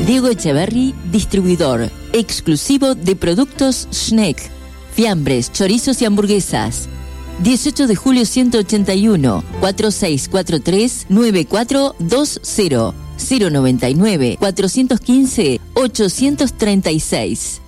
Diego Echeverry, distribuidor exclusivo de productos Schneck, fiambres, chorizos y hamburguesas. 18 de julio 181, 4643-9420, 099-415-836.